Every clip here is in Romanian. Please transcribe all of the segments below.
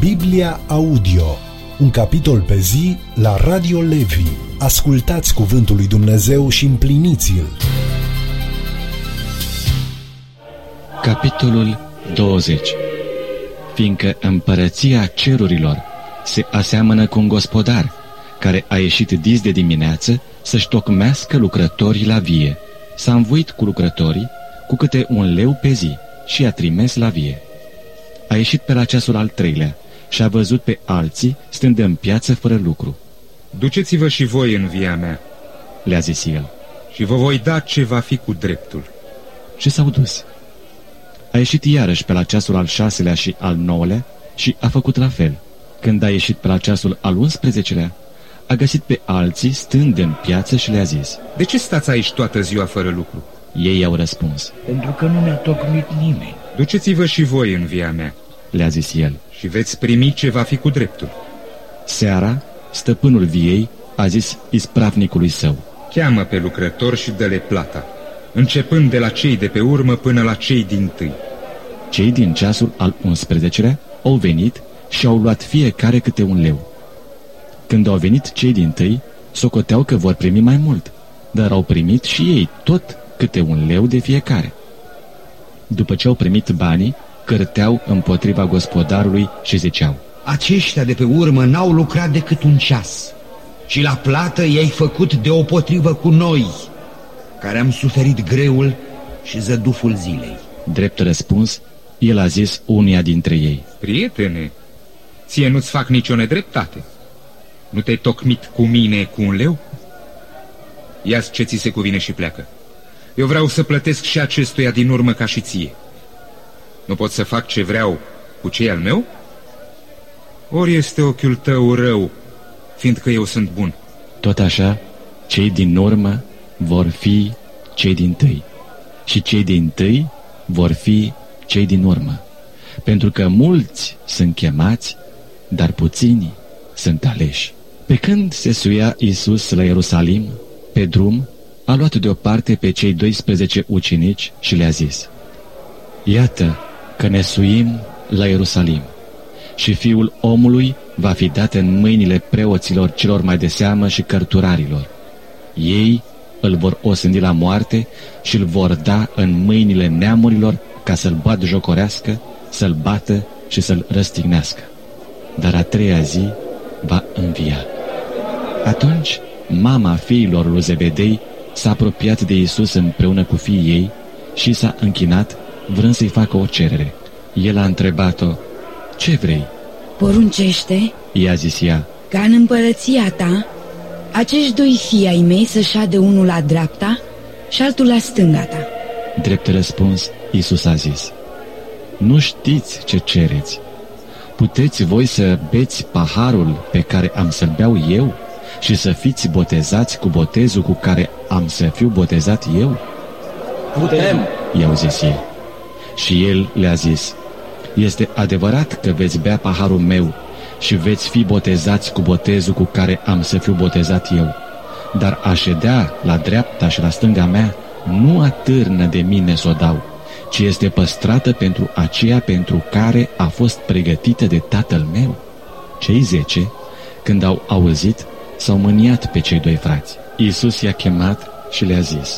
Biblia Audio, un capitol pe zi la Radio Levi. Ascultați cuvântul lui Dumnezeu și împliniți-l. Capitolul 20. Fiindcă împărăția cerurilor se aseamănă cu un gospodar care a ieșit dis de dimineață să-și tocmească lucrătorii la vie. S-a învoit cu lucrătorii cu câte 1 leu pe zi și i-a trimis la vie. A ieșit pe la ceasul al 3-lea și a văzut pe alții stând în piață fără lucru. Duceți-vă și voi în via mea, le-a zis el, și vă voi da ce va fi cu dreptul. Și s-au dus. A ieșit iarăși pe la ceasul al 6-lea și al 9-lea și a făcut la fel. Când a ieșit pe la ceasul al 11-lea, a găsit pe alții stând în piață și le-a zis: De ce stați aici toată ziua fără lucru? Ei i-au răspuns: Pentru că nu ne-a tocmit nimeni. Duceți-vă și voi în via mea, le-a zis el, și veți primi ce va fi cu dreptul. Seara, stăpânul viei a zis ispravnicului său: Cheamă pe lucrători și dă-le plata, începând de la cei de pe urmă până la cei dintâi. Cei din ceasul al 11-lea au venit și au luat fiecare câte 1 leu. Când au venit cei dintâi, socoteau că vor primi mai mult, dar au primit și ei tot câte 1 leu de fiecare. După ce au primit banii, cârteau împotriva gospodarului și ziceau: Aceștia de pe urmă n-au lucrat decât 1 ceas și la plată i-ai făcut deopotrivă cu noi, care am suferit greul și zăduful zilei. Drept răspuns, el a zis unuia dintre ei: Prietene, ție nu-ți fac nicio nedreptate. Nu te-ai tocmit cu mine cu 1 leu? Ia-ți ce ți se cuvine și pleacă. Eu vreau să plătesc și acestuia din urmă ca și ție. Nu pot să fac ce vreau cu cei al meu? Ori este ochiul tău rău, fiindcă eu sunt bun? Tot așa, cei din urmă vor fi cei dintâi și cei dintâi vor fi cei din urmă, pentru că mulți sunt chemați, dar puțini sunt aleși. Pe când se suia Iisus la Ierusalim, pe drum, a luat deoparte pe cei 12 ucenici și le-a zis: Iată că ne suim la Ierusalim și Fiul omului va fi dat în mâinile preoților celor mai de seamă și cărturarilor. Ei îl vor osândi la moarte și îl vor da în mâinile neamurilor ca să-l batjocorească, să-l bată și să-l răstignească. Dar a 3-a zi va învia. Atunci mama fiilor lui Zebedei s-a apropiat de Iisus împreună cu fiii ei și s-a închinat, vrând să-i facă o cerere. El a întrebat-o: Ce vrei? Poruncește, i-a zis ea, ca în împărăția ta acești 2 fii ai mei să șade unul la dreapta și altul la stânga ta. Drept răspuns, Iisus a zis: Nu știți ce cereți. Puteți voi să beți paharul pe care am să-l beau eu și să fiți botezați cu botezul cu care am să fiu botezat eu? Putem, i-au zis ei. Și el le-a zis: Este adevărat că veți bea paharul meu și veți fi botezați cu botezul cu care am să fiu botezat eu, dar a ședea la dreapta și la stânga mea nu atârnă de mine să o dau, ci este păstrată pentru aceea pentru care a fost pregătită de Tatăl meu. Cei 10, când au auzit, s-au mâniat pe cei 2 frați. Iisus i-a chemat și le-a zis: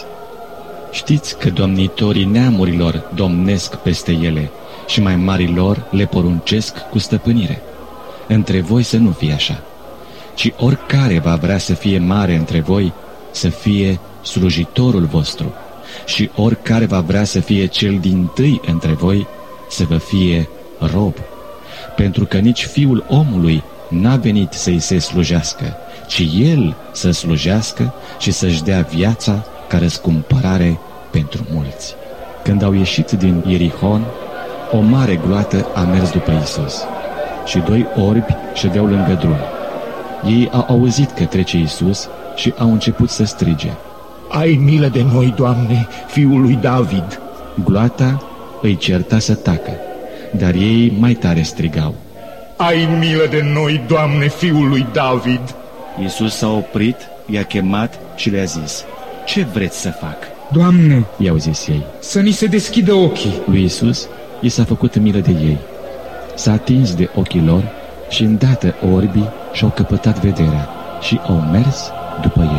Știți că domnitorii neamurilor domnesc peste ele și mai marilor le poruncesc cu stăpânire. Între voi să nu fie așa, ci oricare va vrea să fie mare între voi, să fie slujitorul vostru, și oricare va vrea să fie cel dintâi între voi, să vă fie rob. Pentru că nici Fiul omului n-a venit să-i se slujească, ci El să slujească și să-și dea viața ca răscumpărare pentru mulți. Când au ieșit din Ierihon, o mare gloată a mers după Iisus și 2 orbi ședeau lângă drum. Ei au auzit că trece Iisus și au început să strige: Ai milă de noi, Doamne, Fiul lui David! Gloata îi certa să tacă, dar ei mai tare strigau: Ai milă de noi, Doamne, Fiul lui David! Iisus s-a oprit, i-a chemat și le-a zis: Ce vreți să fac? Doamne, i-au zis ei. să ni se deschidă ochii. Lui Iisus i s-a făcut milă de ei. s-a atins de ochii lor și îndată orbii și-au căpătat vederea și au mers după el.